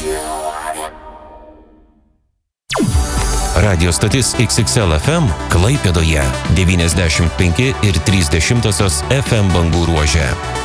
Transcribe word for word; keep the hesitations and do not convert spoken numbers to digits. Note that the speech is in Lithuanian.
Radio stotis X X L F M Klaipėdoje devyniasdešimt penki ir trys dešimtosios F M bangų ruože.